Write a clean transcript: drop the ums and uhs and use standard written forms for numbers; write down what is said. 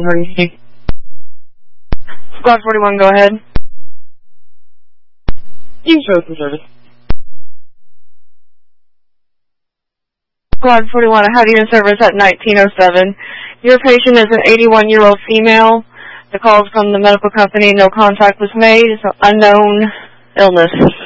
emergency. Squad 41, go ahead. Use open service. Squad 41, I have you in service at 1907. Your patient is an 81-year-old female. The call is from the medical company. No contact was made. It's an unknown illness.